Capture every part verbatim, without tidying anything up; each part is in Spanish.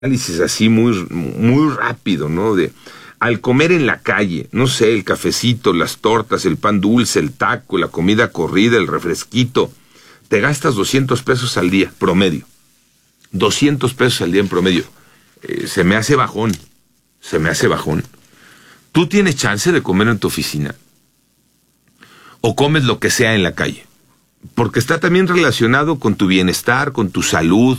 análisis así muy, muy rápido, ¿no? De al comer en la calle, no sé, el cafecito, las tortas, el pan dulce, el taco, la comida corrida, el refresquito, te gastas doscientos pesos al día, promedio. doscientos pesos al día en promedio. Eh, se me hace bajón, se me hace bajón. ¿Tú tienes chance de comer en tu oficina? ¿O comes lo que sea en la calle? Porque está también relacionado con tu bienestar, con tu salud.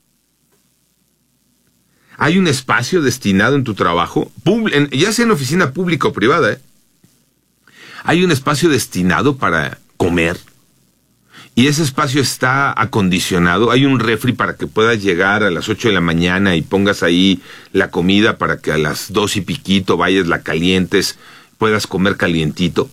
¿Hay un espacio destinado en tu trabajo? Pub- en, ya sea en oficina pública o privada, ¿eh? ¿Hay un espacio destinado para comer? Y ese espacio está acondicionado. Hay un refri para que puedas llegar a las ocho de la mañana y pongas ahí la comida para que a las dos y piquito vayas, la calientes, puedas comer calientito.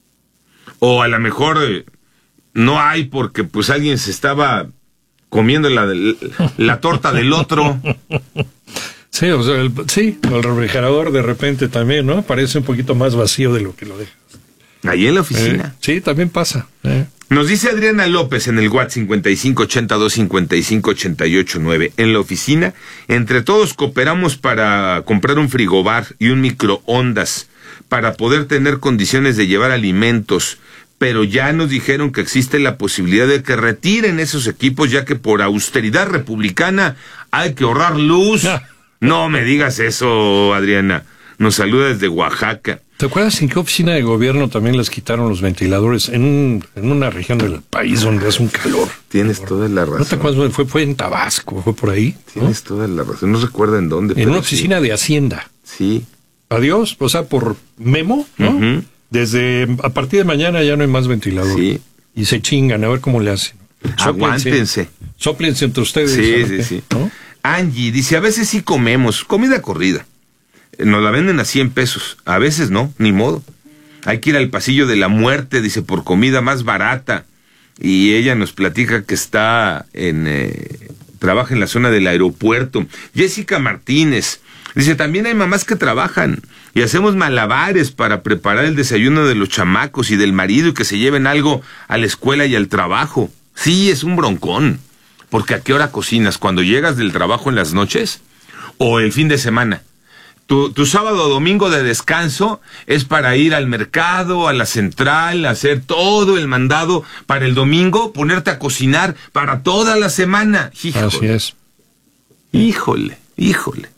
O a lo mejor eh, no hay porque pues alguien se estaba comiendo la, la torta del otro. Sí, o sea, el, sí, el refrigerador de repente también, ¿no? Parece un poquito más vacío de lo que lo dejas. Ahí en la oficina. Eh, sí, también pasa. Eh. Nos dice Adriana López en el WhatsApp cincuenta y cinco ochenta y dos cincuenta y cinco ochenta y ocho nueve. En la oficina, entre todos cooperamos para comprar un frigobar y un microondas para poder tener condiciones de llevar alimentos, pero ya nos dijeron que existe la posibilidad de que retiren esos equipos, ya que por austeridad republicana hay que ahorrar luz. No me digas eso, Adriana. Nos saluda desde Oaxaca. ¿Te acuerdas en qué oficina de gobierno también les quitaron los ventiladores en, un, en una región del país donde hace un calor? Tienes toda la razón. ¿No te acuerdas? Fue, fue en Tabasco, fue por ahí. Tienes ¿no? toda la razón. No recuerdo en dónde. En una oficina sí. de Hacienda. Sí. Adiós, o sea, por memo, ¿no? Uh-huh. Desde a partir de mañana ya no hay más ventilador. Sí. Y se chingan, a ver cómo le hacen. Aguántense. Sóplense entre ustedes. Sí, sí, sí. ¿No? Angie dice, a veces sí comemos comida corrida. Nos la venden a cien pesos. A veces no, ni modo. Hay que ir al pasillo de la muerte, dice, por comida más barata. Y ella nos platica que está en... Eh, trabaja en la zona del aeropuerto. Jessica Martínez dice, también hay mamás que trabajan y hacemos malabares para preparar el desayuno de los chamacos y del marido y que se lleven algo a la escuela y al trabajo. Sí, es un broncón. Porque ¿a qué hora cocinas? ¿Cuando llegas del trabajo en las noches? ¿O el fin de semana? Tu, tu sábado o domingo de descanso es para ir al mercado, a la central, hacer todo el mandado para el domingo, ponerte a cocinar para toda la semana. Híjole. Así es. Híjole, híjole.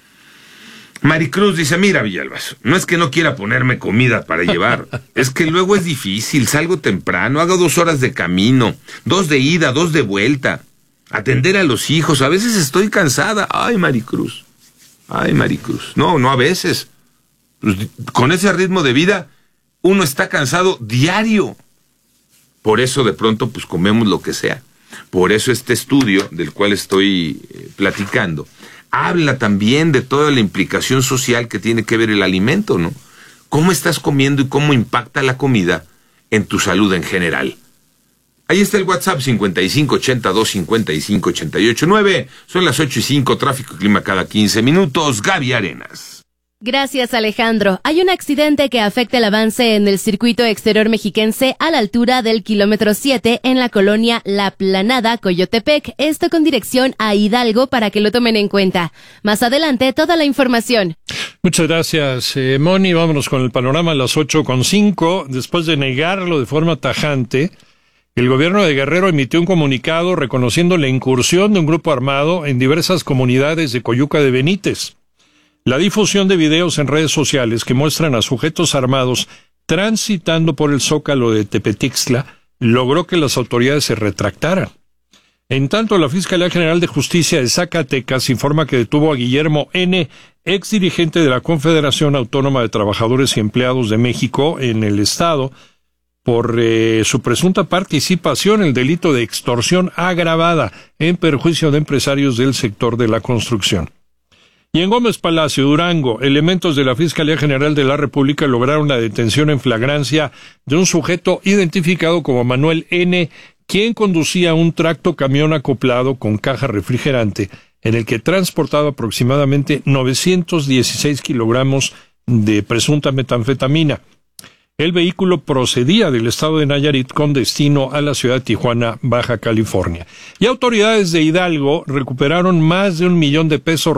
Maricruz dice, mira, Villalbazo, no es que no quiera ponerme comida para llevar, es que luego es difícil, salgo temprano, hago dos horas de camino, dos de ida, dos de vuelta, atender a los hijos, a veces estoy cansada. Ay, Maricruz. Ay, Maricruz. No, no a veces. Pues, con ese ritmo de vida, uno está cansado diario. Por eso de pronto, pues comemos lo que sea. Por eso este estudio, del cual estoy eh, platicando, habla también de toda la implicación social que tiene que ver el alimento, ¿no? ¿Cómo estás comiendo y cómo impacta la comida en tu salud en general? Ahí está el WhatsApp cincuenta y cinco ochenta y dos cincuenta y cinco ochenta y ocho nueve. Son las ocho y cinco, tráfico y clima cada quince minutos. Gaby Arenas. Gracias, Alejandro. Hay un accidente que afecta el avance en el circuito exterior mexiquense a la altura del kilómetro siete en la colonia La Planada, Coyotepec. Esto con dirección a Hidalgo para que lo tomen en cuenta. Más adelante, toda la información. Muchas gracias, eh, Moni. Vámonos con el panorama a las ocho con cinco. Después de negarlo de forma tajante, el gobierno de Guerrero emitió un comunicado reconociendo la incursión de un grupo armado en diversas comunidades de Coyuca de Benítez. La difusión de videos en redes sociales que muestran a sujetos armados transitando por el zócalo de Tepetixtla logró que las autoridades se retractaran. En tanto, la Fiscalía General de Justicia de Zacatecas informa que detuvo a Guillermo N., exdirigente de la Confederación Autónoma de Trabajadores y Empleados de México en el estado, por eh, su presunta participación en el delito de extorsión agravada en perjuicio de empresarios del sector de la construcción. Y en Gómez Palacio, Durango, elementos de la Fiscalía General de la República lograron la detención en flagrancia de un sujeto identificado como Manuel N., quien conducía un tractocamión acoplado con caja refrigerante, en el que transportaba aproximadamente novecientos dieciséis kilogramos de presunta metanfetamina. El vehículo procedía del estado de Nayarit con destino a la ciudad de Tijuana, Baja California. Y autoridades de Hidalgo recuperaron más de un millón de pesos